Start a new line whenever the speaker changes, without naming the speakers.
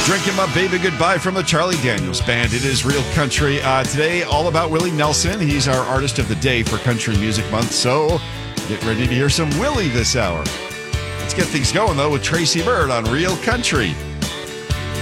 Drinking My Baby Goodbye from the Charlie Daniels Band. It is Real Country. Today, all about Willie Nelson. He's our Artist of the Day for Country Music Month, so get ready to hear some Willie this hour. Let's get things going, though, with Tracy Byrd on Real Country.